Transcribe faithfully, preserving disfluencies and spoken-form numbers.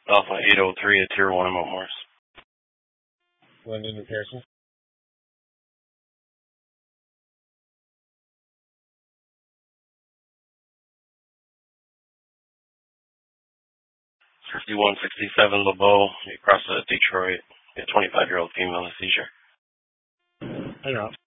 Alpha eight oh three at Tier one Mount Morris. Lyndon, New Pearson. fifty-one sixty-seven LeBeau, across the Detroit. A twenty-five-year-old female with seizure. Hang on.